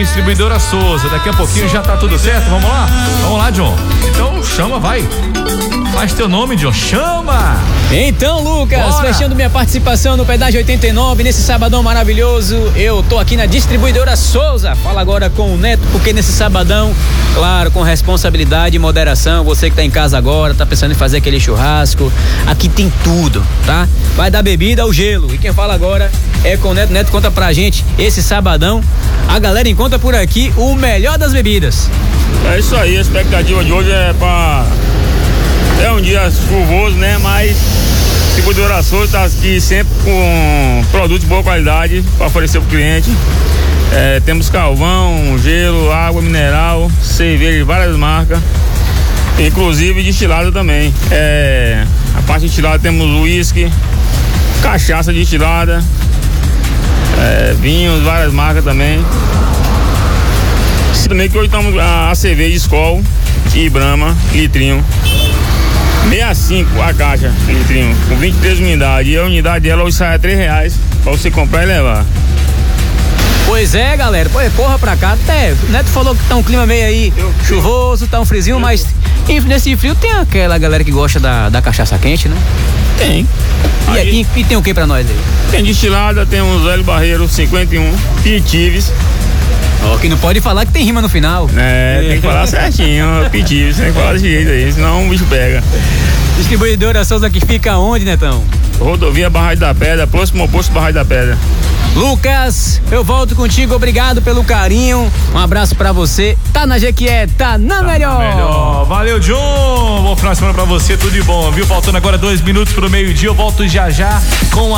Distribuidora Souza. Daqui a pouquinho já tá tudo certo, vamos lá? Vamos lá, John. Então chama, vai. Faz teu nome, John, chama! Então, Lucas, Bora. fechando minha participação no Pedágio 89, nesse sabadão maravilhoso, eu tô aqui na Distribuidora Souza. Fala agora com o Neto, porque nesse sabadão, claro, com responsabilidade e moderação, você que tá em casa agora, tá pensando em fazer aquele churrasco, aqui tem tudo, tá? Vai da bebida ao gelo. E quem fala agora é com o Neto. Neto, conta pra gente, esse sabadão, a galera encontra por aqui o melhor das bebidas. É isso aí, a expectativa de hoje é um dia chuvoso, né? Mas Distribuidora Souza está aqui sempre com produtos de boa qualidade para oferecer para o cliente. Temos carvão, gelo, água mineral, cerveja de várias marcas, inclusive destilado também. A parte destilada temos uísque, cachaça destilada, vinhos, várias marcas também. Também que hoje estamos a cerveja Skol e Brahma, litrinho. 65 a caixa, litrinho, com 23 unidades. E a unidade dela hoje sai a R$3 pra você comprar e levar. Pois é, galera, corra pra cá. Até o Neto falou que tá um clima meio aí chuvoso, tá um friozinho, mas nesse frio tem aquela galera que gosta da cachaça quente, né? Tem. E tem o que pra nós aí? Tem destilada, tem um Velho Barreiro 51, Pitives. Que não pode falar que tem rima no final. Tem que falar certinho, Pitives, tem que falar desse jeito aí, senão o bicho pega. Distribuidora Souza, que fica onde, Netão? Rodovia Barragem da Pedra, próximo ao posto Barragem da Pedra. Lucas, eu volto contigo, obrigado pelo carinho, um abraço pra você, tá na Jequié, tá na melhor. Valeu, John, bom final de semana pra você, tudo de bom, viu? Faltando agora 2 minutos pro meio-dia, eu volto já com a